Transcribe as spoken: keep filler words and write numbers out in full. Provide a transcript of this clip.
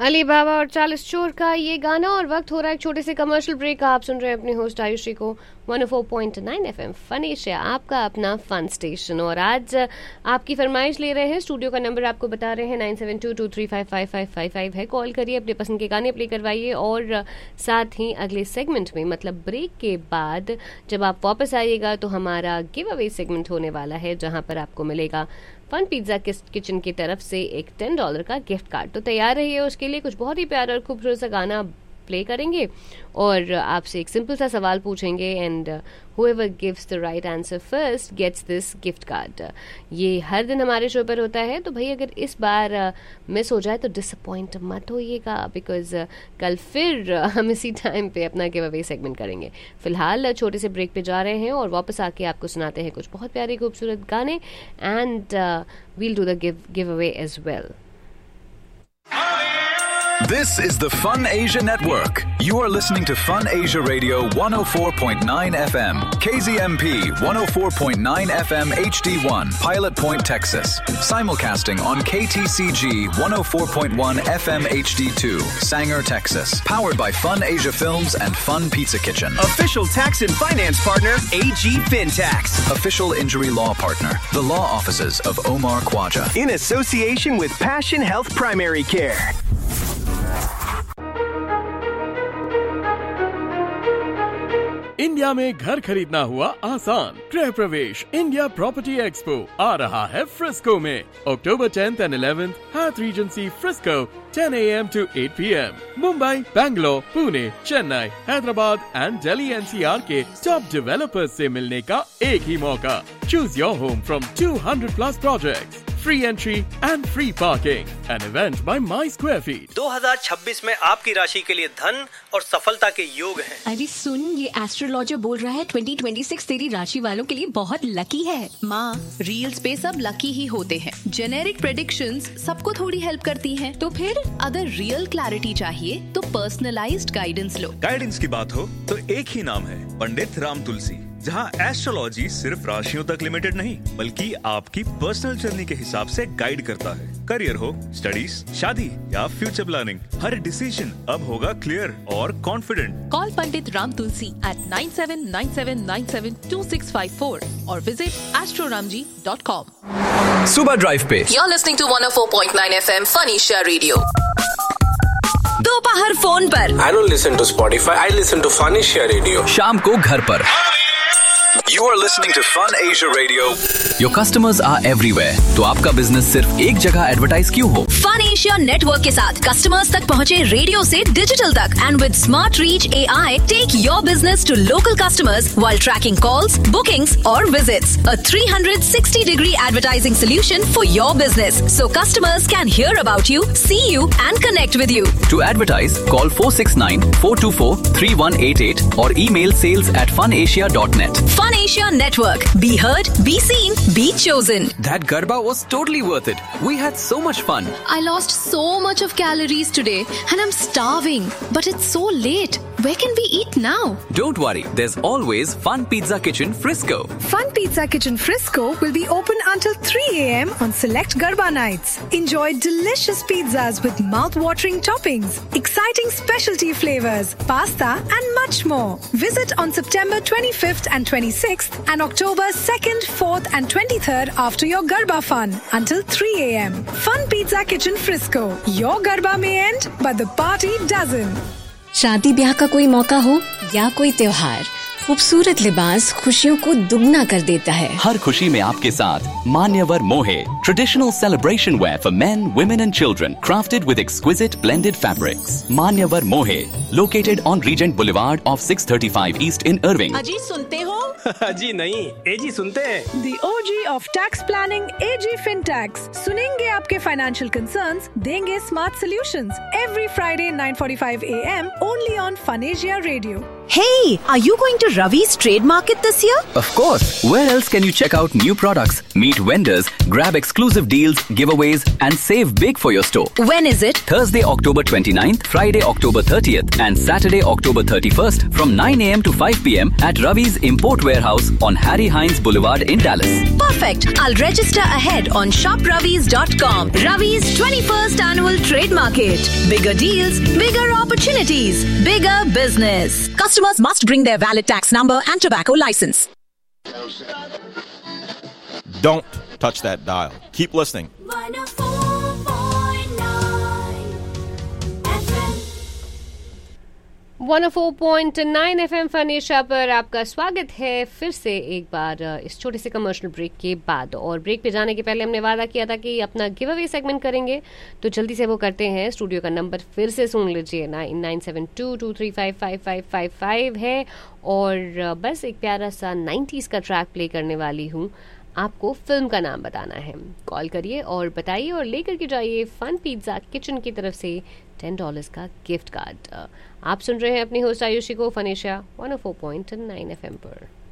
अली बाबा और चालीस चोर का ये गाना। और वक्त हो रहा है एक छोटे से कमर्शियल ब्रेक का। आप सुन रहे हैं अपने होस्ट आयुषी को one O four point nine F M fun Asia, आपका अपना फन स्टेशन। और आज आपकी फरमाइश ले रहे हैं। स्टूडियो का नंबर आपको बता रहे हैं nine seven to to three five five five five five है। कॉल करिए, अपने पसंद के गाने प्ले करवाइए। और साथ ही अगले सेगमेंट में, मतलब ब्रेक के बाद जब आप वापस आइएगा, तो हमारा गिव अवे सेगमेंट होने वाला है, जहाँ पर आपको मिलेगा फन पिज्जा किचन की तरफ से एक टेन डॉलर का गिफ्ट कार्ड। तो तैयार रहिए उसके लिए। कुछ बहुत ही प्यारा और खूबसूरत सा गाना प्ले करेंगे और आपसे एक सिंपल सा सवाल पूछेंगे, and whoever gives the right answer first gets this gift card। ये हर दिन हमारे शो पर होता है, तो भाई अगर इस बार मिस हो जाए तो डिसअपॉइंट मत होइएगा, बिकॉज कल फिर हम इसी टाइम पे अपना गिव अवे सेगमेंट करेंगे। फिलहाल छोटे से ब्रेक पे जा रहे हैं और वापस आके आपको सुनाते हैं कुछ बहुत प्यारे खूबसूरत गाने, and we'll do the give giveaway as well। This is the Fun Asia Network. You are listening to Fun Asia Radio one oh four point nine F M, K Z M P one oh four point nine F M H D one, Pilot Point, Texas. Simulcasting on K T C G one oh four point one F M H D two, Sanger, Texas. Powered by Fun Asia Films and Fun Pizza Kitchen. Official tax and finance partner, A G FinTax. Official injury law partner, the law offices of Omar Khwaja. In association with Passion Health Primary Care. India में घर खरीदना हुआ आसान। गृह प्रवेश India property expo आ रहा है Frisco में October tenth and eleventh, Hyatt Regency Frisco, ten a m to eight p m Mumbai, Bangalore, Pune, Chennai, Hyderabad and Delhi N C R के टॉप डेवलपर्स से मिलने का एक ही मौका। Choose your home from two hundred plus projects. Free entry and free parking. An event by My Square Feet. दो हज़ार छब्बीस में आपकी राशि के लिए धन और सफलता के योग हैं। अरे सुन, ये एस्ट्रोलॉजर बोल रहा है ट्वेंटी ट्वेंटी सिक्स तेरी राशि वालों के लिए बहुत लकी है। माँ, रील्स पे सब लकी ही होते हैं। जेनेरिक प्रेडिक्शंस सबको थोड़ी हेल्प करती हैं। तो फिर अगर रियल क्लैरिटी चाहिए तो पर्सनलाइज्ड गाइडेंस लो। गाइडेंस की बात हो तो एक ही नाम है, पंडित राम तुलसी, जहां एस्ट्रोलॉजी सिर्फ राशियों तक लिमिटेड नहीं, बल्कि आपकी पर्सनल जर्नी के हिसाब से गाइड करता है। करियर हो, स्टडीज, शादी या फ्यूचर प्लानिंग, हर डिसीजन अब होगा क्लियर और confident. Call Pandit Ram Tulsi eight nine seven nine seven nine seven to six five four और विजिट एस्ट्रोरामजी डॉट कॉम। सुबह ड्राइव पे You're listening to one oh four point nine F M Fun Asia Radio। दोपहर phone पर I don't listen to Spotify, I listen to Fun Asia Radio। शाम को घर पर You are listening to Fun Asia Radio। Your customers are everywhere, तो आपका business सिर्फ एक जगह एडवर्टाइज क्यों हो? फन एशिया नेटवर्क के साथ कस्टमर्स तक पहुँचे रेडियो से डिजिटल तक, and with smart reach a I take your business to local customers while tracking calls, bookings और visits. A three sixty degree advertising solution for your business, so customers can hear about you, see you and connect with you. To advertise, call four six nine four two four three one eight eight or email sales at funasia dot net. Fun Asia Network. Be heard, be seen, be chosen. That Garba was totally worth it. We had so much fun. I lost so much of calories today and I'm starving. But it's so late. Where can we eat now? Don't worry, there's always Fun Pizza Kitchen Frisco. Fun Pizza Kitchen Frisco will be open until three a m on select Garba nights. Enjoy delicious pizzas with mouth-watering toppings, exciting specialty flavors, pasta and much more. Visit on September twenty-fifth and twenty-sixth and October second, fourth and twenty-third after your Garba fun until three a m Fun Pizza Kitchen Frisco. Your Garba may end, but the party doesn't. शादी ब्याह का कोई मौका हो या कोई त्योहार, खूबसूरत लिबास खुशियों को दुगना कर देता है। हर खुशी में आपके साथ मान्यवर मोहे, traditional celebration where for main, women and children, crafted with exquisite blended fabrics. मान्यवर मोहे, located on Regent Boulevard of six thirty-five East in Irving. अजी सुनते हो? जी नहीं, एजी सुनते हैं। The O G of tax planning, A G FinTax. सुनेंगे आपके financial concerns, देंगे smart solutions. Every Friday nine forty-five a m only on Fun Asia Radio. Hey, are you going to Ravi's Trade Market this year? Of course. Where else can you check out new products, meet vendors, grab exclusive deals, giveaways, and save big for your store? When is it? Thursday, October twenty-ninth, Friday, October thirtieth, and Saturday, October thirty-first from nine a m to five p m at Ravi's Import warehouse on Harry Hines Boulevard in Dallas. Perfect. I'll register ahead on shop ravis dot com. Ravi's twenty-first annual trade market. Bigger deals, bigger opportunities, bigger business. Customers must bring their valid tax number and tobacco license. Don't touch that dial. Keep listening. One O four point nine FM फनीशा पर आपका स्वागत है फिर से एक बार इस छोटे से कमर्शियल ब्रेक के बाद। और ब्रेक पे जाने के पहले हमने वादा किया था कि अपना गिव अवे सेगमेंट करेंगे, तो जल्दी से वो करते हैं। स्टूडियो का नंबर फिर से सुन लीजिए, nine nine seven to to three five five five five five है। और बस एक प्यारा सा नाइन्टीज़ का ट्रैक प्ले करने वाली हूँ, आपको फिल्म का नाम बताना है। कॉल करिए और बताइए और लेकर के जाइए फन पिज्जा किचन की तरफ से टेन डॉलर्स का गिफ्ट कार्ड। आप सुन रहे हैं अपनी होस्ट आयुषी को फनीशा one O four point nine FM पर।